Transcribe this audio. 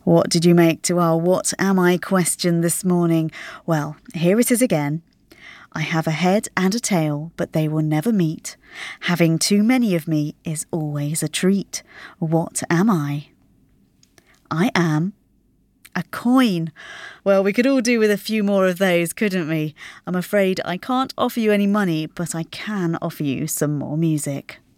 What did you make to our What Am I question this morning? Well, here it is again. I have a head and a tail, but they will never meet. Having too many of me is always a treat. What am I? I am a coin. Well, we could all do with a few more of those, couldn't we? I'm afraid I can't offer you any money, but I can offer you some more music.